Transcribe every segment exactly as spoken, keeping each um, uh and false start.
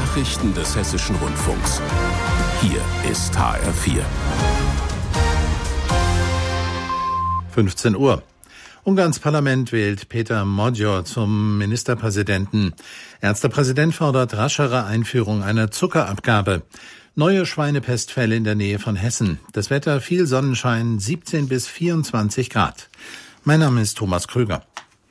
Nachrichten des Hessischen Rundfunks. Hier ist H R vier. fünfzehn Uhr. Ungarns Parlament wählt Péter Magyar zum Ministerpräsidenten. Ernster Präsident fordert raschere Einführung einer Zuckerabgabe. Neue Schweinepestfälle in der Nähe von Hessen. Das Wetter viel Sonnenschein, siebzehn bis vierundzwanzig Grad. Mein Name ist Thomas Krüger.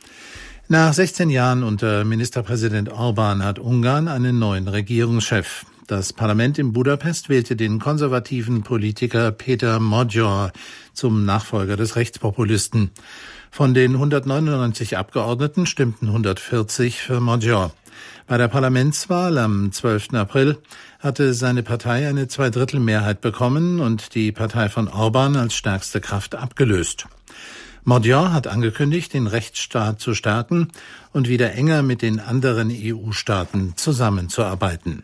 Nach sechzehn Jahren unter Ministerpräsident Orbán hat Ungarn einen neuen Regierungschef. Das Parlament in Budapest wählte den konservativen Politiker Péter Magyar zum Nachfolger des Rechtspopulisten. Von den hundertneunundneunzig Abgeordneten stimmten hundertvierzig für Magyar. Bei der Parlamentswahl am zwölften April hatte seine Partei eine Zweidrittelmehrheit bekommen und die Partei von Orbán als stärkste Kraft abgelöst. Magyar hat angekündigt, den Rechtsstaat zu stärken und wieder enger mit den anderen E U-Staaten zusammenzuarbeiten.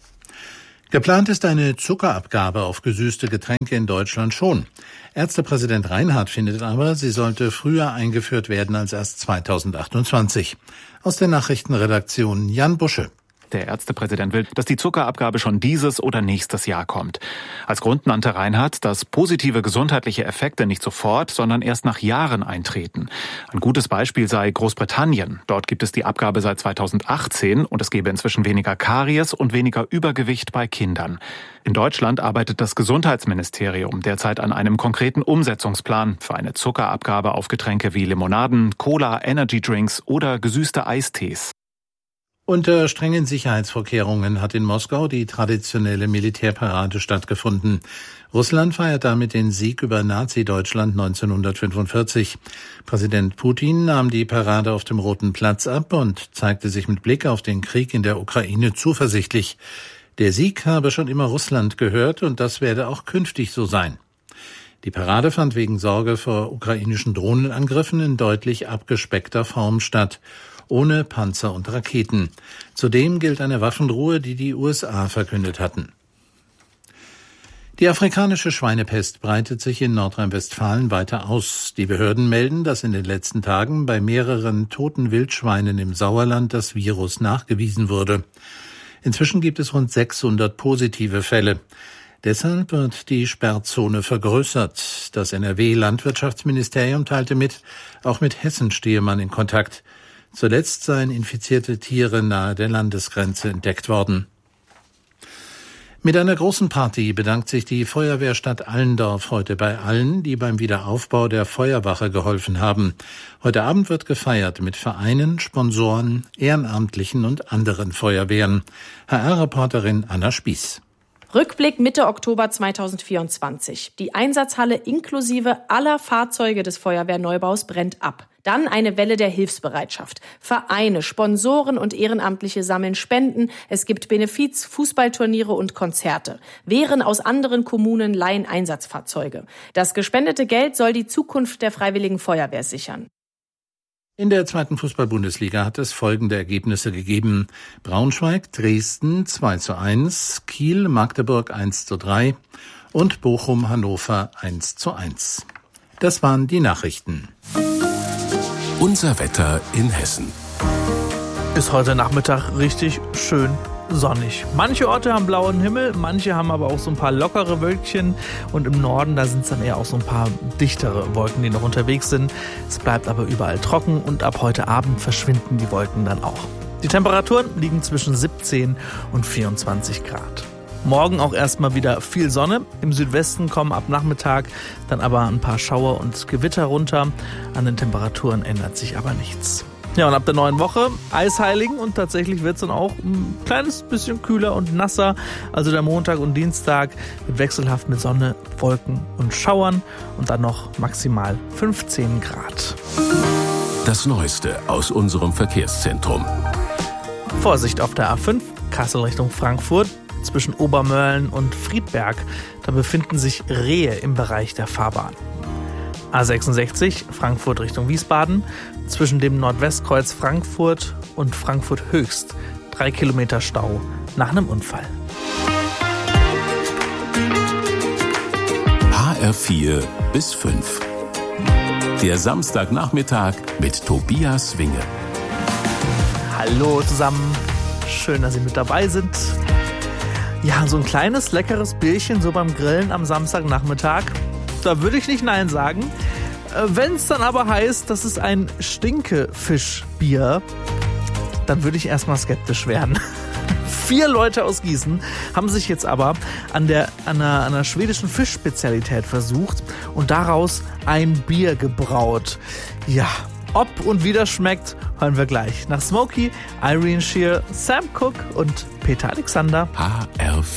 Geplant ist eine Zuckerabgabe auf gesüßte Getränke in Deutschland schon. Ärztepräsident Reinhardt findet aber, sie sollte früher eingeführt werden als erst zweitausendachtundzwanzig. Aus der Nachrichtenredaktion Jan Busche. Der Ärztepräsident will, dass die Zuckerabgabe schon dieses oder nächstes Jahr kommt. Als Grund nannte Reinhardt, dass positive gesundheitliche Effekte nicht sofort, sondern erst nach Jahren eintreten. Ein gutes Beispiel sei Großbritannien. Dort gibt es die Abgabe seit zweitausendachtzehn und es gebe inzwischen weniger Karies und weniger Übergewicht bei Kindern. In Deutschland arbeitet das Gesundheitsministerium derzeit an einem konkreten Umsetzungsplan für eine Zuckerabgabe auf Getränke wie Limonaden, Cola, Energydrinks oder gesüßte Eistees. Unter strengen Sicherheitsvorkehrungen hat in Moskau die traditionelle Militärparade stattgefunden. Russland feiert damit den Sieg über Nazi-Deutschland neunzehnhundertfünfundvierzig. Präsident Putin nahm die Parade auf dem Roten Platz ab und zeigte sich mit Blick auf den Krieg in der Ukraine zuversichtlich. Der Sieg habe schon immer Russland gehört und das werde auch künftig so sein. Die Parade fand wegen Sorge vor ukrainischen Drohnenangriffen in deutlich abgespeckter Form statt, ohne Panzer und Raketen. Zudem gilt eine Waffenruhe, die die U S A verkündet hatten. Die afrikanische Schweinepest breitet sich in Nordrhein-Westfalen weiter aus. Die Behörden melden, dass in den letzten Tagen bei mehreren toten Wildschweinen im Sauerland das Virus nachgewiesen wurde. Inzwischen gibt es rund sechshundert positive Fälle. Deshalb wird die Sperrzone vergrößert. Das N R W-Landwirtschaftsministerium teilte mit, auch mit Hessen stehe man in Kontakt. Zuletzt seien infizierte Tiere nahe der Landesgrenze entdeckt worden. Mit einer großen Party bedankt sich die Feuerwehrstadt Allendorf heute bei allen, die beim Wiederaufbau der Feuerwache geholfen haben. Heute Abend wird gefeiert mit Vereinen, Sponsoren, Ehrenamtlichen und anderen Feuerwehren. H R-Reporterin Anna Spieß. Rückblick Mitte Oktober zweitausendvierundzwanzig. Die Einsatzhalle inklusive aller Fahrzeuge des Feuerwehrneubaus brennt ab. Dann eine Welle der Hilfsbereitschaft. Vereine, Sponsoren und Ehrenamtliche sammeln Spenden. Es gibt Benefiz, Fußballturniere und Konzerte. Wehren aus anderen Kommunen leihen Einsatzfahrzeuge. Das gespendete Geld soll die Zukunft der Freiwilligen Feuerwehr sichern. In der zweiten Fußball-Bundesliga hat es folgende Ergebnisse gegeben. Braunschweig, Dresden zwei zu eins, Kiel, Magdeburg eins zu drei und Bochum, Hannover eins zu eins. Das waren die Nachrichten. Unser Wetter in Hessen. Ist heute Nachmittag richtig schön sonnig. Manche Orte haben blauen Himmel, manche haben aber auch so ein paar lockere Wölkchen und im Norden, da sind es dann eher auch so ein paar dichtere Wolken, die noch unterwegs sind. Es bleibt aber überall trocken und ab heute Abend verschwinden die Wolken dann auch. Die Temperaturen liegen zwischen siebzehn und vierundzwanzig Grad. Morgen auch erstmal wieder viel Sonne. Im Südwesten kommen ab Nachmittag dann aber ein paar Schauer und Gewitter runter. An den Temperaturen ändert sich aber nichts. Ja, und ab der neuen Woche Eisheiligen und tatsächlich wird es dann auch ein kleines bisschen kühler und nasser. Also der Montag und Dienstag wird wechselhaft mit Sonne, Wolken und Schauern und dann noch maximal fünfzehn Grad. Das Neueste aus unserem Verkehrszentrum. Vorsicht auf der A fünf, Kassel Richtung Frankfurt. Zwischen Obermörlen und Friedberg, da befinden sich Rehe im Bereich der Fahrbahn. A sechsundsechzig, Frankfurt Richtung Wiesbaden, zwischen dem Nordwestkreuz Frankfurt und Frankfurt Höchst, drei Kilometer Stau nach einem Unfall. H R vier bis fünf. Der Samstagnachmittag mit Tobias Winge. Hallo zusammen. Schön, dass Sie mit dabei sind. Ja, so ein kleines, leckeres Bierchen so beim Grillen am Samstagnachmittag. Da würde ich nicht Nein sagen. Wenn es dann aber heißt, das ist ein Stinkefischbier, dann würde ich erstmal skeptisch werden. Vier Leute aus Gießen haben sich jetzt aber an, der, an, einer, an einer schwedischen Fischspezialität versucht und daraus ein Bier gebraut. Ja, ob und wie das schmeckt, hören wir gleich. Nach Smokey, Irene Shear, Sam Cooke und Peter Alexander. H R